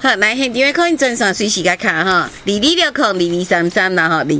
好，来现场的可以正常随时甲卡哈，22602233啦哈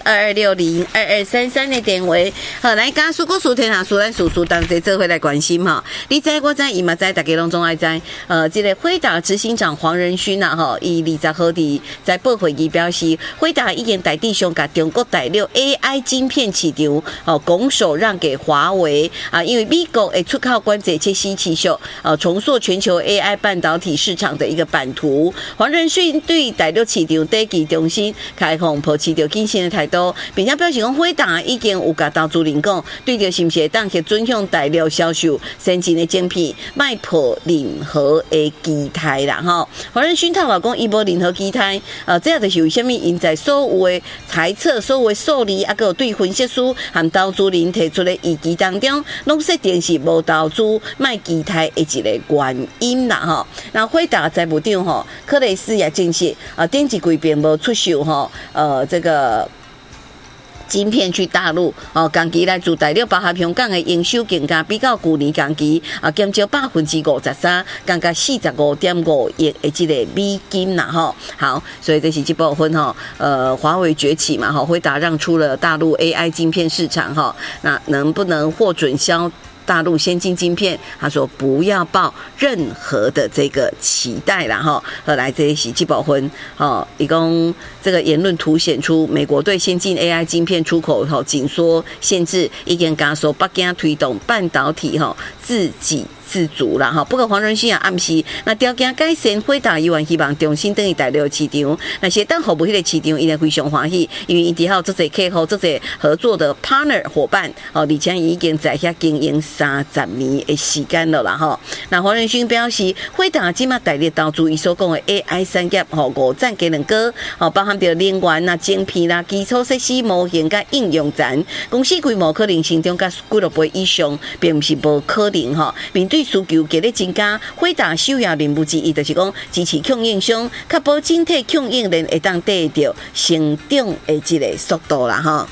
，0422602233的电话。好，来家属个数天下数咱叔叔当这做回来关心哈。你知我知，伊嘛知，大家拢总爱知。这个辉达执行长黄仁勋呐哈，伊20号在报会议表示，辉达已经大致上甲中国第6 AI 晶片市场拱手让给华为啊，因为美国的出口关税切西起秀重塑全球 AI 半导体市场的一个版图。黄仁勋对第6市场短期重新开放抱持着谨慎的态度，并且表示讲辉达已经有甲投资人讲，对着是不是当去转向第6销售先进的晶片，卖破任何的期待啦吼。黄仁勋透露讲，伊无任何期待，这样就是为什么因在所有的猜测、所有的数字，还有对分析师和投资人提出的意见当中，拢说定是无投资、卖期待的一个原因啦吼。那辉达财务长吼。克雷斯也证实电子规并无出售这个晶片去大陆同期来自第6包含香港的营收更加比较去年同期减少53%，降到45.5亿的这个美金啦吼。好，所以这是这部分华为崛起嘛辉达让出了大陆 AI 晶片市场那能不能获准销大陆先进晶片，他说不要抱任何的这个期待啦哈。后来这些季宝婚一共这个言论凸显出美国对先进 AI 晶片出口紧缩限制，已经加速北京推动半导体自给自足啦哈。不过黄仁勋也暗示，那条件改善，辉达依然希望重新登于第6市场。那些当服务迄个市场，伊也非常欢喜，因为伊底下有这些客户、这些合作的 partner 伙伴而且已经在遐经营30年的时间了啦哈。那黄仁勋表示，辉达即马大力投资伊所讲的 AI 产业5占技能高包含着能源啦、晶片啦、基础设施模型甲应用层，公司规模可能成长甲几落倍以上，并不是无可能面对需求继续增加，辉达首要任务之一就是讲支持供应商，确保整体供应链会当得到成长的这个速度啦哈。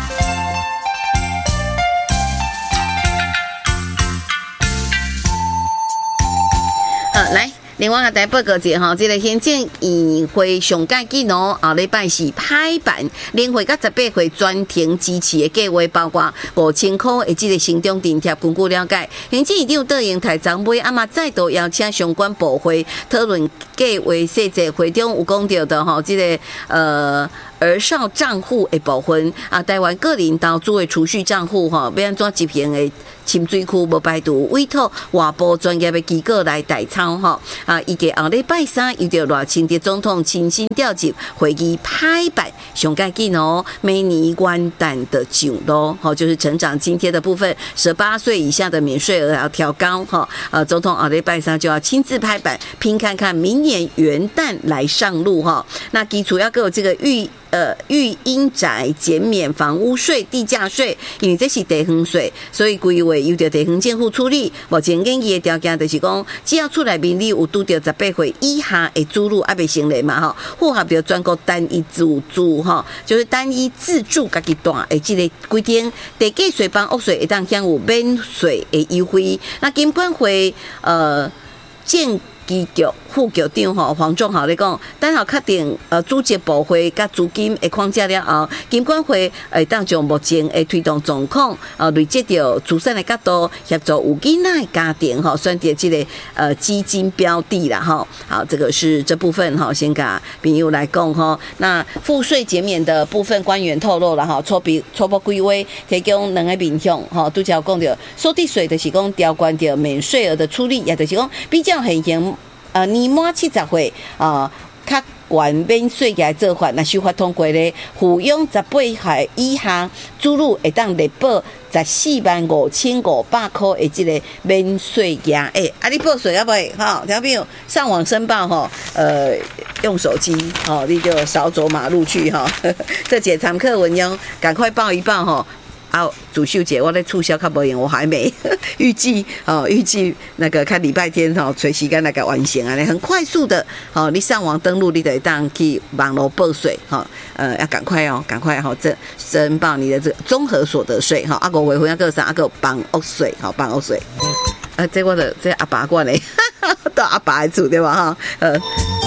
来。另外大家报告一下这个行政议会上届记录后礼拜是拍板，联会甲18会专庭支持的计划，包括5000块的这个行政津贴。根据了解，行政院长邓英台昨晚嘛再度邀请相关部会讨论计划细节，会中有讲到的这个儿少账户的部分台湾个人投资的储蓄账户要安怎执行的深水区无排除委托外部专业的机构来代操预计后礼拜3由着赖清德总统亲身调集会议拍板，上届记录每年元旦的上路就是成长津贴的部分，18岁以下的免税额要调高总统后礼拜3就要亲自拍板，拼看看明年元旦来上路那基础要给我这个育婴宅减免房屋税、地价税，因为这是地方税，所以规划由着地方政府处理。目前建议的条件就是讲，只要出来面里有拄到18岁以下的子女还未成年嘛符合着全国单一自住就是单一自住家己住的这个规定，地价税帮屋税会当享有免税的优惠。那金管会建基局副局长黄仲豪咧讲，等候确定组织部会甲资金的框架了后，金管会会当从目前的推动状况累积到慈善的角度，协助有囡仔的家庭选择这个基金标的啦好，这个是这部分先甲朋友来讲那赋税减免的部分，官员透露了初步规划提供两个面向拄则讲到所得税就是讲调关到免税额的处理，也就是讲比较现行年满70岁较悬免税额做法，那修法通过咧，抚养18岁以下子女会当列报145500块的这个免税额你报税要不听朋友上网申报用手机你就少走马路去这节常课文用赶快报一报主秀姐，我在促销较无用，我还没预计那个看礼拜天随时间那个完成很快速的你上网登录，你得当去网络报税要赶快这申报你的这个综合所得税5月份要个啥个房屋税房屋税这我的这阿爸管的到阿爸的厝对吧